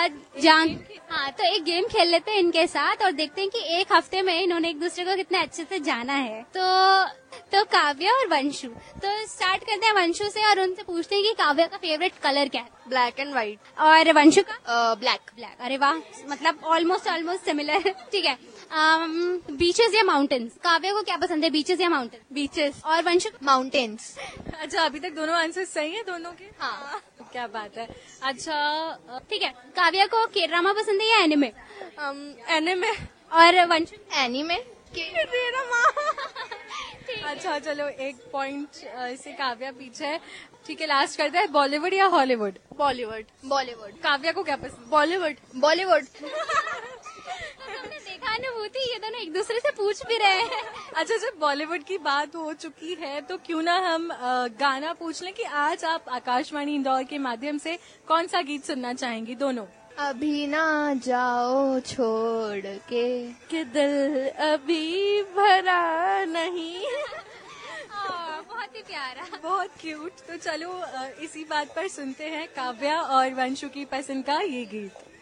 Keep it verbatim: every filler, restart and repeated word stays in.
जान हाँ, तो एक गेम खेल लेते हैं इनके साथ और देखते हैं कि एक हफ्ते में इन्होंने एक दूसरे को कितने अच्छे से जाना है। तो तो काव्या और वंशु, तो स्टार्ट करते हैं वंशु से और उनसे पूछते हैं कि काव्या का फेवरेट कलर क्या है। Black and white. और वंशु का? ब्लैक। ब्लैक। अरे वाह, मतलब ऑलमोस्ट ऑलमोस्ट सिमिलर। ठीक है। बीचेस या माउंटेन्स? काव्या को क्या पसंद है, बीचेस या माउंटेन? बीचेस। और वंशु? माउंटेन्स। अच्छा, अभी तक दोनों आंसर सही है दोनों के? हाँ। क्या बात है। अच्छा ठीक है। काव्या को के ड्रामा पसंद है या एनिमे? एनिमे। और वंशु? एनीमे। अच्छा चलो, एक पॉइंट से काव्या पीछे है। ठीक है, लास्ट करते हैं, बॉलीवुड या हॉलीवुड? बॉलीवुड। बॉलीवुड। काव्या को क्या पसंद? बॉलीवुड। बॉलीवुड। तुमने देखा अनुभूति, ये दोनों एक दूसरे से पूछ भी रहे हैं। अच्छा, जब बॉलीवुड की बात हो चुकी है तो क्यों ना हम अ, गाना पूछ लें कि आज आप आकाशवाणी इंदौर के माध्यम से कौन सा गीत सुनना चाहेंगी दोनों? अभी ना जाओ छोड़ के, कि दिल अभी भरा नहीं। बहुत ही प्यारा, बहुत क्यूट। तो चलो अ, इसी बात पर सुनते हैं काव्या और वंशु की पसंद का ये गीत।